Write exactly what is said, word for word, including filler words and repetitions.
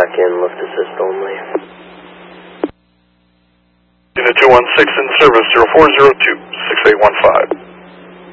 back in, lift assist only. Unit two one six in service, zero four zero two, six eight one five.